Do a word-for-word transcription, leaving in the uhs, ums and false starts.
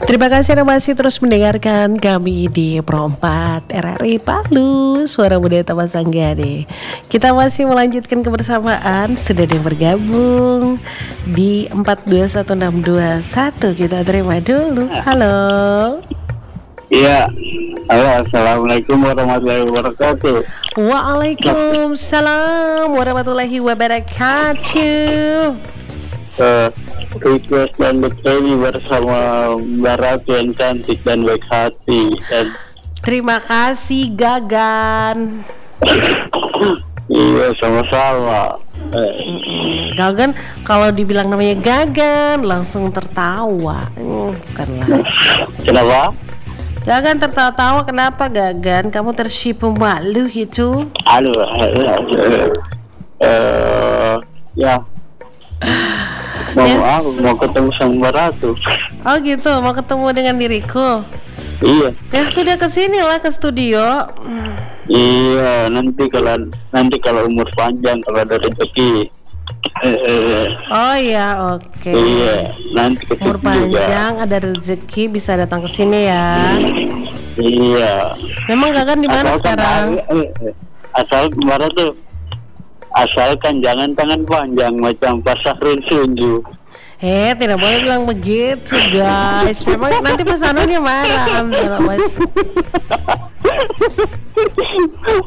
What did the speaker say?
Terima kasih Anda masih terus mendengarkan kami di Pro empat R R I Palu, Suara Muda Taman Sanggade. Kita masih melanjutkan kebersamaan. Sudah ada yang bergabung di empat dua satu enam dua satu. Kita terima dulu. Halo. Iya. Halo, assalamualaikum warahmatullahi wabarakatuh. Waalaikumsalam warahmatullahi wabarakatuh. Uh, request dan ini bersama Mbak Ratu yang cantik dan baik hati dan Terima kasih Gagan. iya sama-sama. Eh, Gagan kalau dibilang namanya Gagan langsung tertawa. Hmm, bukanlah. kenapa? Gagan tertawa-tawa kenapa Gagan? Kamu tersipu malu gitu? Aduh, eh, eh, ya mau Yes. aku mau ketemu sama Mbak Ratu. Oh gitu, mau ketemu dengan diriku. Iya, Ya sudah kesini lah ke studio. iya nanti kalau nanti kalau umur panjang kalau ada rezeki. Eh, eh, Oh ya, oke. iya, nanti ke Umur situ juga. panjang, ada rezeki bisa datang ke sini ya. Iya. Memang Gagan di mana Asalkan- sekarang? eh, eh, Asal kemarin tuh asalkan jangan tangan panjang macam Pak Sahrin Sunju. Eh, tidak boleh bilang begitu, guys. Memang nanti pesanannya marah kalau Mas.